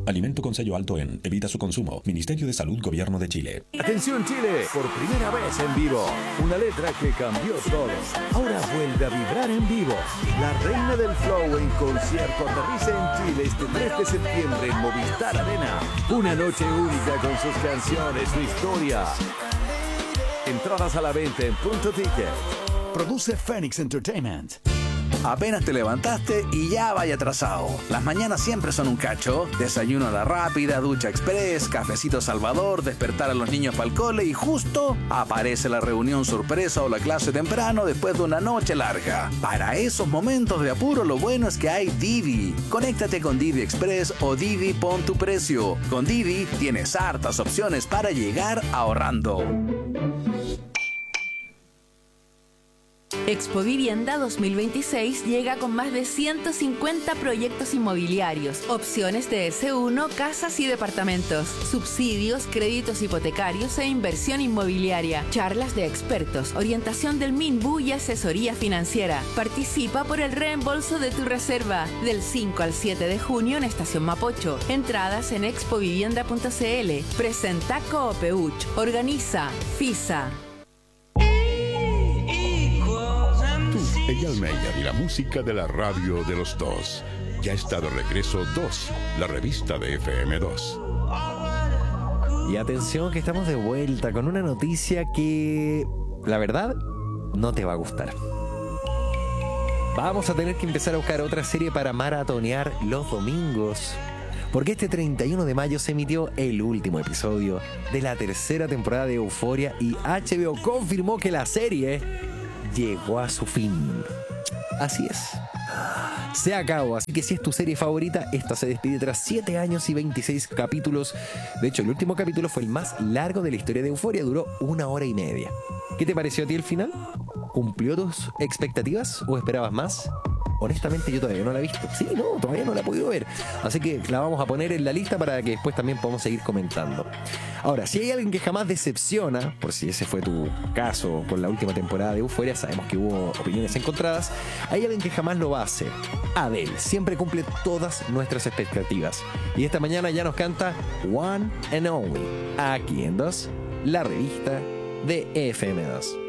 Alimento con sello alto en. Evita su consumo. Ministerio de Salud, Gobierno de Chile. Atención Chile, por primera vez en vivo. Una letra que cambió todo. Ahora vuelve a vibrar en vivo. La reina del flow en concierto aterriza en Chile este 3 de septiembre en Movistar Arena. Una noche única con sus canciones, su historia. Entradas a la venta en Punto Ticket. Produce Phoenix Entertainment. Apenas te levantaste y ya vaya atrasado. Las mañanas siempre son un cacho. Desayuno a la rápida, ducha express, cafecito Salvador, despertar a los niños para el cole y justo aparece la reunión sorpresa o la clase temprano después de una noche larga. Para esos momentos de apuro lo bueno es que hay Didi. Conéctate con Didi Express o Didi Pon tu Precio. Con Didi tienes hartas opciones para llegar ahorrando. Expo Vivienda 2026 llega con más de 150 proyectos inmobiliarios, opciones de S1, casas y departamentos, subsidios, créditos hipotecarios e inversión inmobiliaria, charlas de expertos, orientación del MINBU y asesoría financiera. Participa por el reembolso de tu reserva del 5 al 7 de junio en Estación Mapocho. Entradas en expovivienda.cl. Presenta Coopeuch. Organiza FISA. Eyal Meyer y la música de la radio de los dos. Ya está de regreso 2, la revista de FM2. Y atención que estamos de vuelta con una noticia que, la verdad, no te va a gustar. Vamos a tener que empezar a buscar otra serie para maratonear los domingos. Porque este 31 de mayo se emitió el último episodio de la tercera temporada de Euphoria y HBO confirmó que la serie llegó a su fin. Así es. Se acabó, así que si es tu serie favorita, esta se despide tras 7 años y 26 capítulos. De hecho, el último capítulo fue el más largo de la historia de Euphoria, duró 1 hora y media. ¿Qué te pareció a ti el final? ¿Cumplió tus expectativas o esperabas más? Honestamente yo todavía no la he visto. Sí, no, todavía no la he podido ver. Así que la vamos a poner en la lista para que después también podamos seguir comentando. Ahora, si hay alguien que jamás decepciona, por si ese fue tu caso con la última temporada de Euphoria, sabemos que hubo opiniones encontradas, hay alguien que jamás lo va a hacer. Adele siempre cumple todas nuestras expectativas. Y esta mañana ya nos canta One and Only, aquí en 2, la revista de FM2.